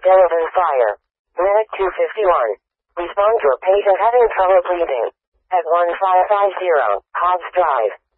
Delavan Fire. Medic 251. Respond to a patient having trouble breathing. At 1550 Hobbs Drive.